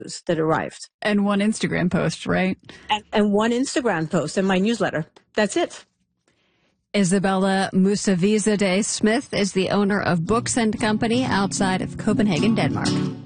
that arrived. And one Instagram post, right? And one Instagram post and my newsletter. That's it. Isabella Musavizadeh Smith is the owner of Books and Company outside of Copenhagen, Denmark.